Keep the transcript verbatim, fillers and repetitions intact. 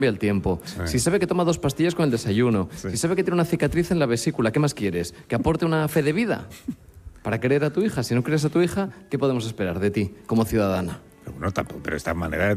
el tiempo, Sí. si sabe que toma dos pastillas con el desayuno, Sí. si sabe que tiene una cicatriz en la vesícula, ¿qué más quieres? ¿Que aporte una fe de vida para querer a tu hija? Si no quieres a tu hija, ¿qué podemos esperar de ti como ciudadana? Pero bueno, tampoco, pero esta manera de